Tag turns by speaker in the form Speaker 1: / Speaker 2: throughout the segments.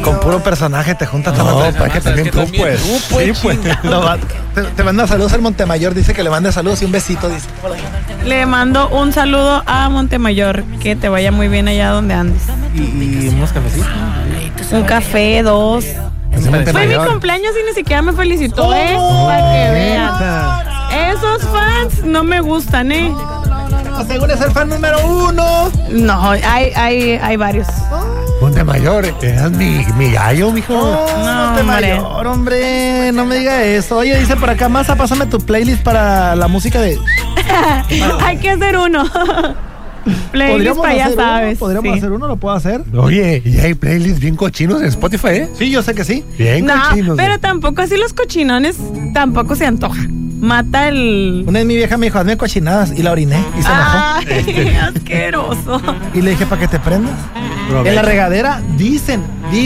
Speaker 1: Con puro personaje te juntas
Speaker 2: No, para que también tú puedes.
Speaker 1: Sí, pues. Te manda saludos al Montemayor, dice que le mande saludos y un besito, dice.
Speaker 3: Le mando un saludo a Montemayor, que te vaya muy bien allá donde andes.
Speaker 1: Y unos cafecitos.
Speaker 3: Un café, 2. Fue mi cumpleaños y ni siquiera me felicitó, para que vean. Esos fans no me gustan,
Speaker 1: Seguro es el fan número 1.
Speaker 3: No, hay varios.
Speaker 2: Montemayor, eras mi gallo, mijo.
Speaker 1: Montemayor, hombre, no me diga eso. Oye, dice por acá, Masa, pásame tu playlist para la música de...
Speaker 3: Hay que hacer uno. Playlist para ya sabes.
Speaker 1: ¿Podríamos hacer uno? ¿Lo puedo hacer?
Speaker 2: Oye, y hay playlists bien cochinos en Spotify, ¿eh?
Speaker 1: Sí, yo sé que sí.
Speaker 2: Bien cochinos.
Speaker 3: Pero tampoco así los cochinones, tampoco se antoja. Mata el...
Speaker 1: Una vez mi vieja me dijo, hazme cochinadas, y la oriné y se enojó.
Speaker 3: Ay, asqueroso.
Speaker 1: Y le dije, ¿para que te prendas? En la regadera dicen,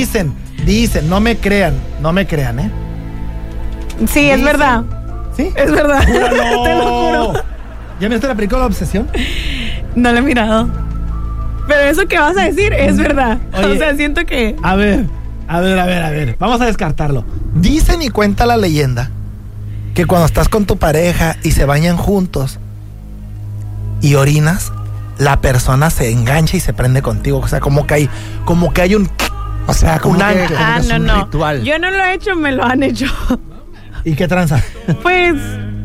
Speaker 1: no me crean, ¿eh?
Speaker 3: Sí, es verdad.
Speaker 1: ¿Sí?
Speaker 3: Es verdad.
Speaker 1: ¡Júralo!
Speaker 3: Te lo juro.
Speaker 1: ¿Ya me la aplicó la obsesión?
Speaker 3: No lo he mirado. Pero eso que vas a decir es verdad.
Speaker 1: Oye,
Speaker 3: o sea, siento que...
Speaker 1: A ver. Vamos a descartarlo. Dicen y cuenta la leyenda que cuando estás con tu pareja y se bañan juntos y orinas, la persona se engancha y se prende contigo. O sea, como que hay un...
Speaker 2: O sea, como
Speaker 1: un
Speaker 2: que,
Speaker 1: ancla.
Speaker 2: como que es un ritual.
Speaker 3: Yo no lo he hecho, me lo han hecho.
Speaker 1: ¿Y qué tranza?
Speaker 3: Pues...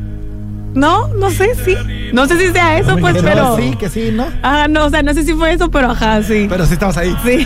Speaker 3: No sé, sí. No sé si sea eso, pues, pero...
Speaker 1: Sí, que sí, ¿no?
Speaker 3: Ajá, no, o sea, no sé si fue eso, pero ajá, sí.
Speaker 1: Pero sí estamos ahí.
Speaker 3: Sí.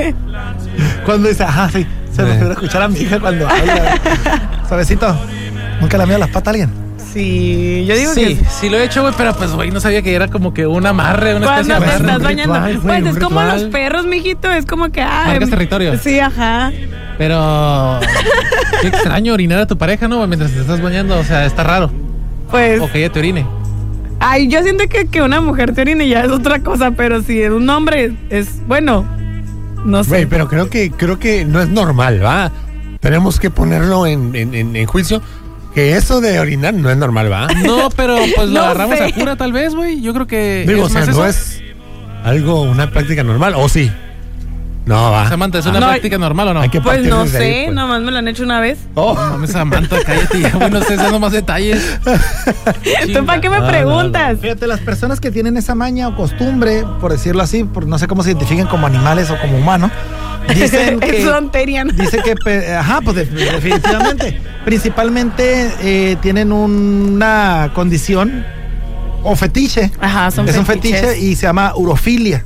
Speaker 1: Cuando dice, ajá, sí. Se me puede escuchar a mi hija cuando habla. Suavecito. ¿Nunca le ha mirado las patas a alguien?
Speaker 3: Sí, yo digo que...
Speaker 4: Sí lo he hecho, güey, pero pues, güey, no sabía que era como que un amarre, una especie de
Speaker 3: Cuando te
Speaker 4: amarre.
Speaker 3: estás bañando.
Speaker 2: ritual,
Speaker 3: Pues
Speaker 2: un
Speaker 3: es como
Speaker 2: ritual.
Speaker 3: los perros, mijito, es como que...
Speaker 4: Marcas territorio.
Speaker 3: Sí, ajá.
Speaker 4: Pero... Qué extraño orinar a tu pareja, ¿no? Mientras te estás bañando, o sea, está raro.
Speaker 3: Pues...
Speaker 4: O que ella te orine.
Speaker 3: Ay, yo siento que una mujer te orine ya es otra cosa, pero si es un hombre es... Bueno, no sé.
Speaker 2: Güey, pero creo que no es normal, ¿va? Tenemos que ponerlo en juicio. Que eso de orinar no es normal, ¿va?
Speaker 4: No, pero pues lo
Speaker 3: No
Speaker 4: agarramos
Speaker 3: sé.
Speaker 4: a cura tal vez, güey. Yo creo que
Speaker 2: Digo, o
Speaker 4: es
Speaker 2: sea,
Speaker 4: más
Speaker 2: no
Speaker 4: eso.
Speaker 2: es algo, una práctica normal, ¿o sí? No, va.
Speaker 4: Samantha, ¿es una
Speaker 3: No,
Speaker 4: práctica normal o no?
Speaker 2: Hay que
Speaker 3: Pues
Speaker 2: partir
Speaker 3: no
Speaker 2: desde
Speaker 3: sé,
Speaker 2: ahí, pues.
Speaker 3: nomás me lo han hecho una vez.
Speaker 2: Oh,
Speaker 4: No mames, Samantha, cállate ya, güey, no sé, dando más detalles.
Speaker 3: ¿Tú para qué me preguntas?
Speaker 1: Fíjate, las personas que tienen esa maña o costumbre, por decirlo así, no sé cómo se identifiquen como animales o como humanos, dicen que...
Speaker 3: Es tontería.
Speaker 1: Dice que, pues definitivamente. Principalmente tienen una condición o fetiche.
Speaker 3: Ajá, son
Speaker 1: Es un
Speaker 3: fetiches.
Speaker 1: fetiche y se llama urofilia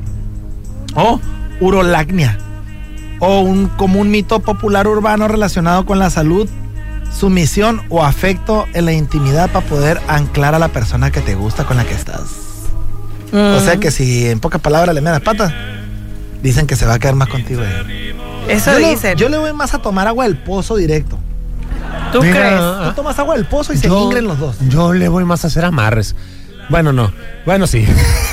Speaker 1: o urolagnia, o como un mito popular urbano relacionado con la salud, sumisión o afecto en la intimidad para poder anclar a la persona que te gusta, con la que estás. O sea que si en pocas palabras le me das patas, dicen que se va a quedar más contigo.
Speaker 3: Eso dicen.
Speaker 1: Yo le voy más a tomar agua del pozo directo.
Speaker 3: ¿Tú
Speaker 2: Mira,
Speaker 3: crees?
Speaker 1: Tú tomas agua del pozo y se
Speaker 2: yo-
Speaker 1: mingren los dos.
Speaker 2: Yo le voy más a hacer amarres. Bueno, no. Bueno, sí.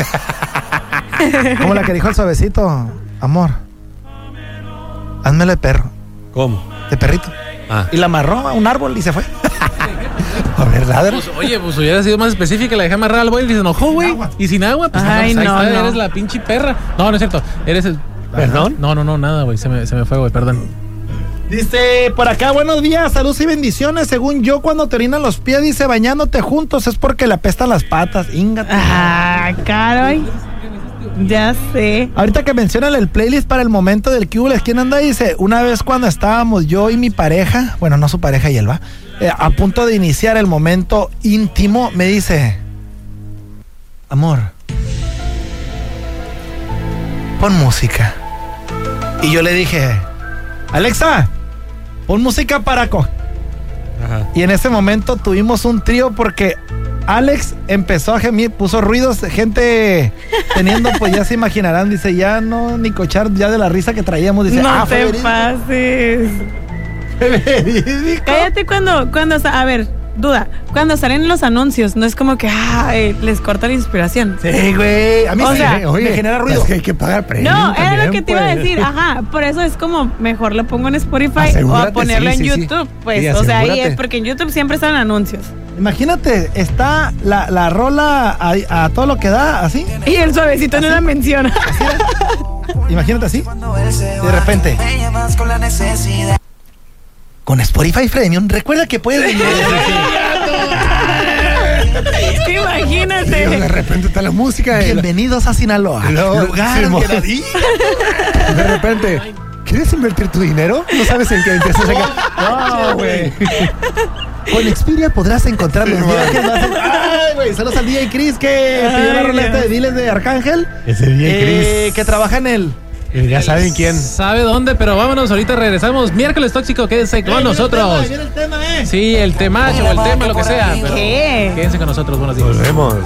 Speaker 1: Como la que dijo el suavecito, amor, házmelo de perro,
Speaker 2: ¿Cómo?
Speaker 1: de perrito.
Speaker 2: Ah.
Speaker 1: Y la amarró a un árbol y se fue.
Speaker 2: A ver, ladra.
Speaker 4: Pues, oye, pues hubiera sido más específica, la dejé amarrar al güey y se enojó, güey. Y sin agua, pues
Speaker 3: Ay,
Speaker 4: ahí
Speaker 3: no,
Speaker 4: está,
Speaker 3: no.
Speaker 4: eres la pinche perra. No, no es cierto. Eres el.
Speaker 2: ¿Perdón?
Speaker 4: No, nada, güey. Se me fue, güey, perdón.
Speaker 1: Dice por acá, buenos días, saludos y bendiciones. Según yo, cuando te orinan los pies, dice, bañándote juntos, es porque le apestan las patas. Íngate.
Speaker 3: Ah, caray. Ya sé.
Speaker 1: Ahorita que mencionan el playlist para el momento del Cubles, ¿quién anda? Dice, una vez cuando estábamos yo y mi pareja, bueno, no su pareja y él va, a punto de iniciar el momento íntimo, me dice, amor, pon música. Y yo le dije, Alexa, pon música para
Speaker 2: Ajá.
Speaker 1: Y en ese momento tuvimos un trío porque Alex empezó a gemir, puso ruidos, gente teniendo, pues ya se imaginarán, dice, ya no, ni cochar ya de la risa que traíamos, dice,
Speaker 3: No
Speaker 1: fue
Speaker 3: te
Speaker 1: verídico.
Speaker 3: pases.
Speaker 1: Fue verídico.
Speaker 3: Cállate cuando, a ver, duda, cuando salen los anuncios, no es como que les corta la inspiración.
Speaker 1: Sí, güey, a mí
Speaker 3: O
Speaker 1: sí,
Speaker 3: sea,
Speaker 1: me genera ruido.
Speaker 2: Es que hay que pagar premium.
Speaker 3: No, era
Speaker 2: también,
Speaker 3: lo que te iba a
Speaker 2: pues.
Speaker 3: decir, ajá, por eso es como mejor lo pongo en Spotify o
Speaker 2: Asegúrate,
Speaker 3: a ponerlo
Speaker 2: sí,
Speaker 3: en
Speaker 2: sí, sí.
Speaker 3: YouTube, pues,
Speaker 2: Sí,
Speaker 3: o sea, ahí
Speaker 2: asegúrate.
Speaker 3: es porque en YouTube siempre están anuncios.
Speaker 1: Imagínate, está la rola a todo lo que da, así.
Speaker 3: Y el suavecito no la menciona.
Speaker 1: Imagínate así. Y de repente. Con Spotify Premium, recuerda que puedes...
Speaker 3: Imagínate.
Speaker 2: De repente está la música.
Speaker 1: Bienvenidos a Sinaloa. Lugar
Speaker 2: de repente, ¿quieres invertir tu dinero? ¿No sabes en qué empiezas a No, güey.
Speaker 1: Con Xperia podrás encontrar los viajes más... ¡Ay, güey! Saludos al DJ Chris que pidió la roleta de Diles de Arcángel.
Speaker 2: Ese DJ Chris.
Speaker 1: Que trabaja en el...
Speaker 2: Ya saben quién.
Speaker 4: Sabe dónde, pero vámonos, ahorita regresamos. Miércoles tóxico, quédense con nosotros.
Speaker 1: Viene el tema,
Speaker 4: Sí, el temacho, el tema, lo que sea. Pero
Speaker 3: ¿Qué?
Speaker 4: quédense con nosotros, buenos días.
Speaker 2: Nos vemos.